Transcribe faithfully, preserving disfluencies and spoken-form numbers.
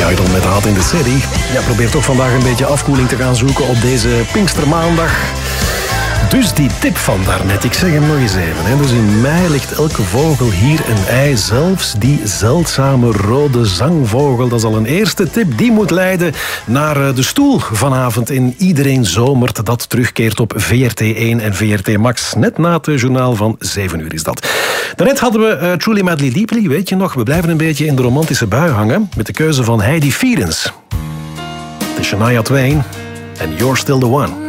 Idol met Hot in the City. Ja, probeer toch vandaag een beetje afkoeling te gaan zoeken op deze Pinkstermaandag. Dus die tip van daarnet, ik zeg hem nog eens even. Hè. Dus in mei ligt elke vogel hier een ei. Zelfs die zeldzame rode zangvogel. Dat is al een eerste tip. Die moet leiden naar de stoel vanavond in Iedereen Zomert. Dat terugkeert op V R T één en V R T Max. Net na het journaal van zeven uur is dat. Daarnet hadden we uh, Truly Madly Deeply, weet je nog? We blijven een beetje in de romantische bui hangen met de keuze van Heidi Fiennes. De Shania Twain en You're Still the One.